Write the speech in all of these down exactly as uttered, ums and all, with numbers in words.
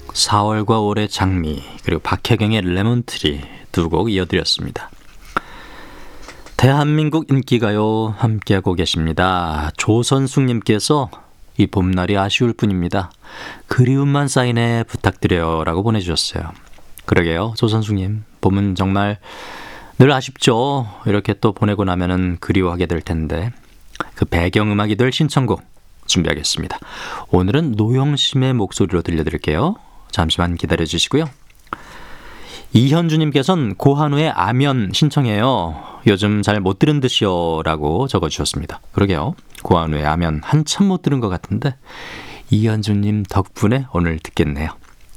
사월과 올의 장미, 그리고 박혜경의 레몬트리 두 곡 이어드렸습니다. 대한민국 인기가요 함께하고 계십니다. 조선숙님께서 이 봄날이 아쉬울 뿐입니다. 그리움만 쌓이네 부탁드려요 라고 보내주셨어요. 그러게요, 조선숙님, 봄은 정말 늘 아쉽죠. 이렇게 또 보내고 나면은 그리워하게 될 텐데, 그 배경음악이 될 신청곡 준비하겠습니다. 오늘은 노영심의 목소리로 들려드릴게요. 잠시만 기다려주시고요. 이현주님께서는 고한우의 아면 신청해요. 요즘 잘 못 들은 듯이요 라고 적어주셨습니다. 그러게요, 고한우의 아면 한참 못 들은 것 같은데 이현주님 덕분에 오늘 듣겠네요.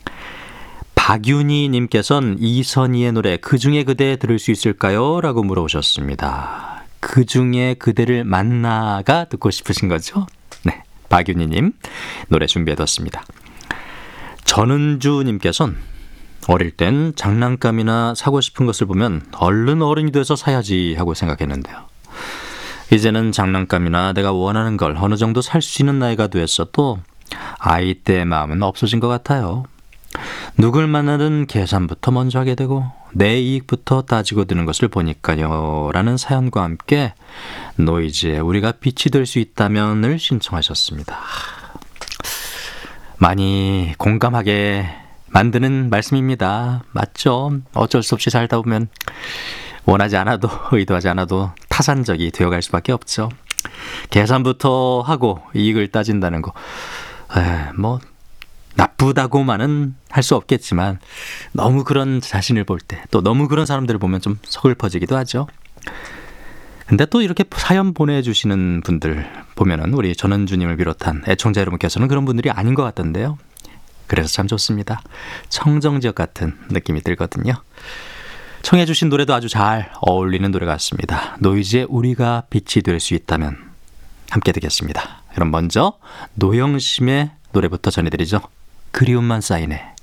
박윤희님께서는 이선희의 노래 그중에 그대 들을 수 있을까요? 라고 물어보셨습니다. 그중에 그대를 만나가 듣고 싶으신 거죠? 네, 박윤희님 노래 준비해뒀습니다. 전은주님께서는 어릴 땐 장난감이나 사고 싶은 것을 보면 얼른 어른이 돼서 사야지 하고 생각했는데요. 이제는 장난감이나 내가 원하는 걸 어느 정도 살 수 있는 나이가 됐어도 아이 때의 마음은 없어진 것 같아요. 누굴 만나든 계산부터 먼저 하게 되고 내 이익부터 따지고 드는 것을 보니까요 라는 사연과 함께 노이즈에 우리가 빛이 될 수 있다면을 신청하셨습니다. 많이 공감하게 만드는 말씀입니다. 맞죠? 어쩔 수 없이 살다 보면 원하지 않아도 의도하지 않아도 타산적이 되어갈 수밖에 없죠. 계산부터 하고 이익을 따진다는 거, 에, 뭐 나쁘다고만은 할 수 없겠지만 너무 그런 자신을 볼 때, 또 너무 그런 사람들을 보면 좀 서글퍼지기도 하죠. 근데 또 이렇게 사연 보내주시는 분들 보면은 우리 전은주님을 비롯한 애청자 여러분께서는 그런 분들이 아닌 것 같던데요. 그래서 참 좋습니다. 청정지역 같은 느낌이 들거든요. 청해 주신 노래도 아주 잘 어울리는 노래 같습니다. 노이즈의 우리가 빛이 될 수 있다면 함께 듣겠습니다. 그럼 먼저 노영심의 노래부터 전해드리죠. 그리움만 쌓이네.